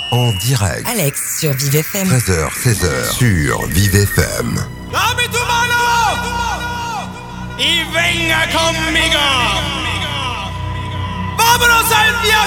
en direct. Alex sur Vive FM. 13h, 16h sur Vive FM. Dame tu mano y venga conmigo. Vámonos al viaje.